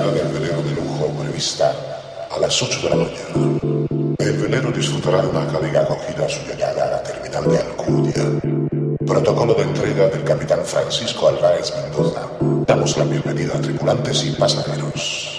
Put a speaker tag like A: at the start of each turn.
A: salida del velero de lujo prevista a las 8 de la mañana. El velero disfrutará de una cálida acogida a su llegada a la terminal de Alcudia. Protocolo de entrega del capitán Francisco Álvarez Mendoza. Damos la bienvenida a tripulantes y pasajeros.